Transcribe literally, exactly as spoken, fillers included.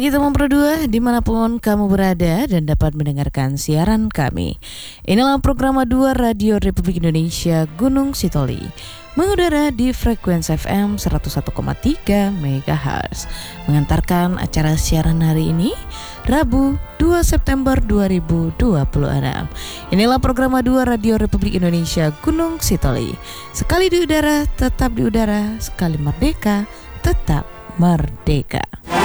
Kita Memperdua dimanapun kamu berada dan dapat mendengarkan siaran kami. Inilah program dua Radio Republik Indonesia Gunung Sitoli, mengudara di frekuensi F M seratus satu koma tiga megahertz, mengantarkan acara siaran hari ini Rabu dua September dua ribu dua puluh enam. Inilah program dua Radio Republik Indonesia Gunung Sitoli. Sekali di udara, tetap di udara, sekali merdeka, tetap merdeka.